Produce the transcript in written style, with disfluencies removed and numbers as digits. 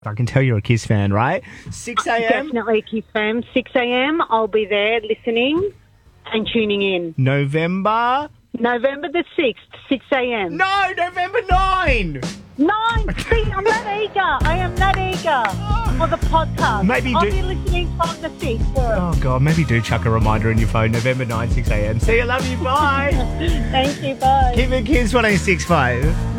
I can tell you're a Kiss fan, right? 6 a.m. Definitely a Kiss fan. 6 a.m. I'll be there listening and tuning in. November the 6th, 6 a.m. No, November 9. 9. See, I'm that eager. I am that eager for the podcast. Maybe I'll do- be listening from the 6th. Oh, God, maybe do chuck a reminder in your phone. November 9, 6 a.m. See you, love you, bye. Thank you, bye. Keep it Kiss 106.5.